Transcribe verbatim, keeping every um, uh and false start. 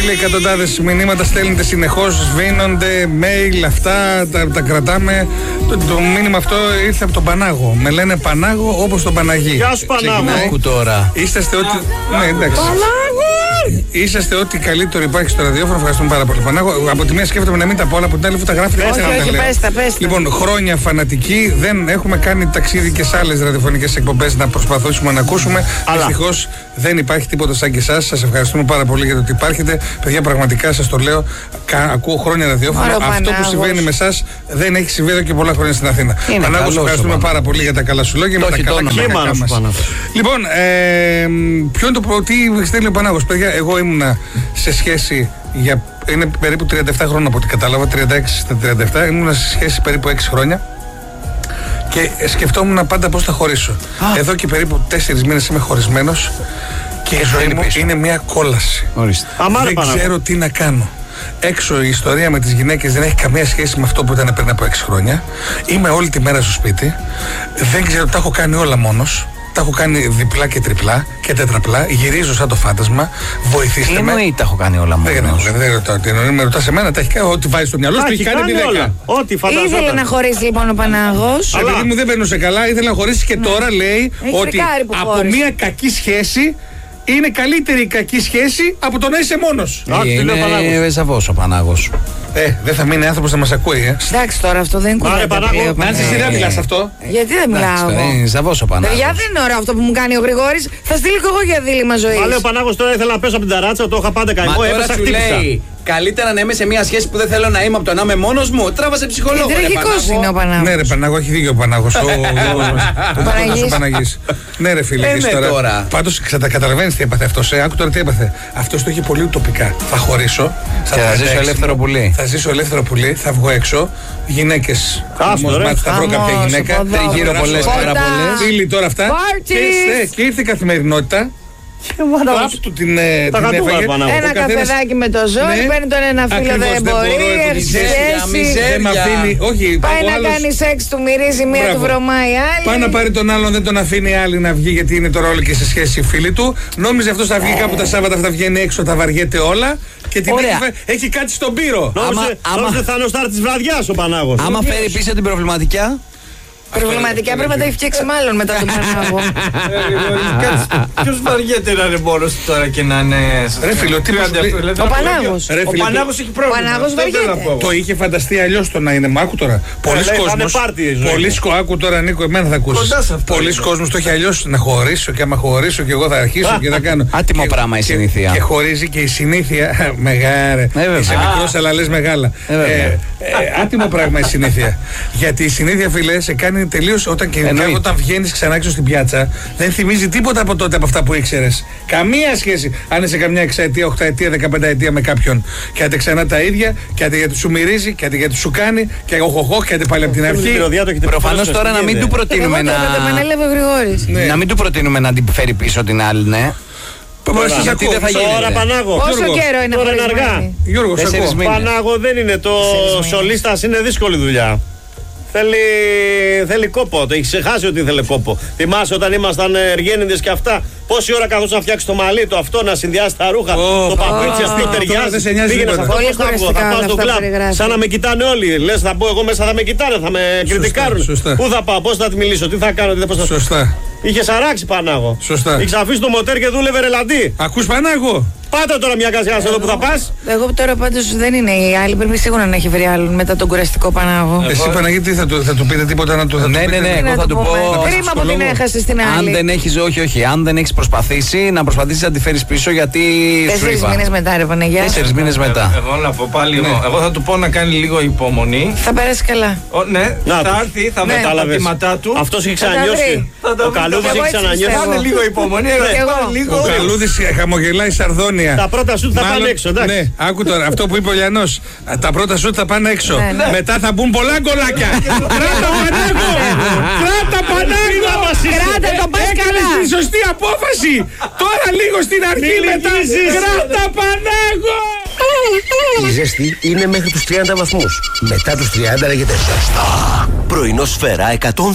Εκατοντάδες μηνύματα στέλνετε συνεχώς, σβήνονται, mail, αυτά τα, τα κρατάμε. Το, το μήνυμα αυτό ήρθε από τον Πανάγο. Με λένε Πανάγο όπως τον Παναγί. Γεια σου Πανάγο. Τώρα. Είσαστε ό,τι. Ναι, εντάξει. Είσαστε ό,τι καλύτερο υπάρχει στο ραδιόφωνο. Ευχαριστούμε πάρα πολύ. Πανάγο, από τη μία σκέφτομαι να μην τα πω, αλλά από την άλλη που τα γράφετε έτσι να τα λέω. Πέστα, πέστα. Λοιπόν, χρόνια φανατικοί. Δεν έχουμε κάνει ταξίδι και σε άλλες ραδιοφωνικές εκπομπές να προσπαθήσουμε να ακούσουμε. Δυστυχώς δεν υπάρχει τίποτα σαν και εσάς. Σας ευχαριστούμε πάρα πολύ για το ότι υπάρχετε. Παιδιά, πραγματικά σας το λέω. Ακούω χρόνια ραδιόφωνο. Άρα, αυτό Πανάγος. Που συμβαίνει με εσάς δεν έχει συμβεί εδώ και πολλά χρόνια στην Αθήνα. Πανάγο, ευχαριστούμε πάρα πολύ για τα καλά σου λόγια. Με τα καλά κύματα μας. Λοιπόν, ε, ποιο είναι το τι στέλνει ο Πανάγος, παιδιά. Εγώ ήμουνα σε σχέση για. Είναι περίπου τριάντα επτά χρόνια από ό,τι κατάλαβα. τριάντα έξι στα τριάντα επτά. Ήμουνα σε σχέση περίπου έξι χρόνια. Και σκεφτόμουν πάντα πώς θα χωρίσω. Α. Εδώ και περίπου τέσσερις μήνες είμαι χωρισμένος. Και η ζωή μου είναι μια κόλαση. Αμάρα, δεν Πανάγο. ξέρω τι να κάνω. Έξω η ιστορία με τις γυναίκες δεν έχει καμία σχέση με αυτό που ήταν πριν από έξι χρόνια. Είμαι όλη τη μέρα στο σπίτι. Δεν ξέρω, τα έχω κάνει όλα μόνος. Τα έχω κάνει διπλά και τριπλά και τετραπλά. Γυρίζω σαν το φάντασμα. Βοηθήστε τι με. Τι εννοεί τα έχω κάνει όλα μόνος? Δεν, δεν ρωτάω. Τι εννοεί, με ρωτάς εμένα, τα έχει κάνει. Ό,τι βάζει στο μυαλό σου, το έχει κάνει επί δέκα. Ό,τι φανταζόταν. Ήθελε να χωρίσει λοιπόν ο Πανάγος. Επειδή μου δεν περνούσε καλά, ήθελε να χωρίσει και ναι. Τώρα λέει έχει ότι από χώρισε. Μια κακή σχέση. Είναι καλύτερη η κακή σχέση από το να είσαι μόνος. Είναι σαφώς ο Πανάγος. Ε, δεν θα μείνει άνθρωπος να μας ακούει, ε. Εντάξει τώρα, αυτό δεν είναι κουβέντα. Να είσαι εσύ δεν μιλάς αυτό. Γιατί δεν μιλάω εγώ? Είναι σαφώς ο Πανάγος. Παιδιά, δεν είναι ωραίο αυτό που μου κάνει ο Γρηγόρης. Θα στείλω και εγώ για δίλημμα ζωής. Μα λέει ο Πανάγος τώρα ήθελα να πέσω από την ταράτσα, το είχα πάντα καημό. Έπεσα, χτύπησα. Καλύτερα να είμαι σε μια σχέση που δεν θέλω να είμαι από το να είμαι μόνος μου. Τράβασε ψυχολόγο. Τραγικός είναι ο Πανάγος. Ναι, ρε Πανάγο, έχει δίκιο ο Πανάγος. Ο Παναγής. Ναι, ρε φίλε, τώρα. Πάντως καταλαβαίνεις τι έπαθε αυτός. Άκου τώρα τι έπαθε. Αυτός το είχε πολύ ουτοπικά. Θα χωρίσω. Θα ζήσω ελεύθερο πουλί. Θα ζήσω ελεύθερο πουλί, θα βγω έξω. Γυναίκες. Θα βρω κάποια γυναίκα. Τριγύρω πολλές, πάρα πολλές. Φίλοι τώρα αυτά. Και ήρθε η καθημερινότητα. Πάπ του την έφαγε. Ένα καφεδάκι με το ζόρι, παίρνει τον ένα φίλο, δεν μπορεί. Πάει να κάνει σεξ, του μυρίζει μία, του βρωμάει άλλη. Πάει να πάρει τον άλλον, δεν τον αφήνει η άλλη να βγει, γιατί είναι τώρα όλο και σε σχέση οι φίλοι του. Νόμιζε αυτό θα βγει κάπου τα Σάββατα, θα βγαίνει έξω, θα βαριέται όλα. Και την έχει κάτι στον πύρο. Νόμιζε θα είναι ο στάρ της βραδιάς ο Πανάγος. Άμα φέρει πίσω την προβληματικά. Προβληματικά πρέπει να τα έχει φτιάξει μάλλον μετά τον Πανάγο. Ποιος βαριέται να είναι μόνος του τώρα και να είναι. Ρε φίλο, τι ο Πανάγος. Ο Πανάγος έχει πρόβλημα. Ο Πανάγος βαριέται. Το είχε φανταστεί αλλιώς το να είναι. Μάκου τώρα. Πολλοί κόσμος. Πολλοί άκου τώρα, Νίκο, εμένα θα ακούσεις. Πολλοί κόσμος το έχει αλλιώς να χωρίσω και άμα χωρίσω και εγώ θα αρχίσω και θα κάνω. Άτιμο πράγμα η συνήθεια. Και χωρίζει και η συνήθεια. Μεγάλε. Είσαι μικρός αλλά λες μεγάλα. Άτιμο πράγμα η συνήθεια. Γιατί η συνήθεια, φίλε, σε κάνει τελείως όταν, όταν βγαίνεις ξανά έξω στην πιάτσα, δεν θυμίζει τίποτα από τότε από αυτά που ήξερες. Καμία σχέση. Αν είσαι καμιά εξαετία, οχταετία, δεκαπενταετία με κάποιον και άντε ξανά τα ίδια, και άντε γιατί σου μυρίζει, και άντε γιατί σου κάνει, και οχοχό, και άντε πάλι από την αρχή. Προφανώς τώρα να μην του προτείνουμε να. Να μην του προτείνουμε να την φέρει πίσω την άλλη, ναι. Γιατί δεν θα γίνει. Τώρα Πανάγο. Πόσο καιρό είναι τώρα αργά. Γιώργο, Πανάγο δεν είναι το σολίστας, είναι δύσκολη δουλειά. Θέλει, θέλει κόπο, το έχει ξεχάσει ότι ήθελε κόπο. Θυμάσαι όταν ήμασταν εργένιδες και αυτά, πόση ώρα καθώς να φτιάξει το μαλλί, το αυτό, να συνδυάσει τα ρούχα, oh, το παπούτσι, αυτό oh, ταιριάζει. Πήγαινε σε αυτό το σταυρό, θα πάω στο κλαμπ. Σαν να με κοιτάνε όλοι. Λες, θα μπω εγώ μέσα, θα με κοιτάνε, θα με κριτικάρουν. Πού θα πάω, πώς θα τη μιλήσω, τι θα κάνω, τι θα. Σωστά. Είχε αράξει Πανάγο. Σωστά. Είχε αφήσει το μοτέρ και δούλευε ρελαντί. Ακούς Πανάγο. Πάτε τώρα μια κασιά εδώ που θα πας. Εγώ τώρα πάντως δεν είναι η άλλη. Πρέπει σίγουρα να έχει βρει άλλον μετά τον κουραστικό Πανάγο. Εσύ Παναγίτη θα του, θα του πείτε τίποτα να του θα ναι, του ναι, ναι, εγώ θα του πω. Κρίμα που την έχασες την άλλη. Αν δεν έχεις, όχι, όχι. Αν δεν έχεις προσπαθήσει, να προσπαθήσεις να τη φέρεις πίσω γιατί. Τέσσερις μήνες μετά, ρε Παναγιά. Τέσσερις μήνες μετά. Εγώ να πω πάλι εγώ. Εγώ θα του πω να κάνει λίγο υπομονή. Θα περάσει καλά. Ναι, θα έρθει, θα βρει τα πατήματά του. Αυτός έχει ξανανιώσει. Ο Καλούδης έχει ξανανιώσει. Κάνε λίγο υπομονή. Ο Καλούδης χαμογελάει Σαρδόνια. Τα πρώτα σου θα πάνε έξω, εντάξει. Ναι, άκου τώρα, αυτό που είπε ο Λιανός. Τα πρώτα σου θα πάνε έξω. Μετά θα μπουν πολλά γκολάκια. Κράτα Πανάγο! Κράτα Πανάγο! Κράτα το πας καλά! Έκανες τη σωστή απόφαση! Τώρα λίγο στην αρχή μετά. Κράτα Πανάγο! Η ζέστη είναι μέχρι τους τριάντα βαθμούς. Μετά τους τριάντα λέγεται ζεστά. Πρωινό Σφαίρα εκατόν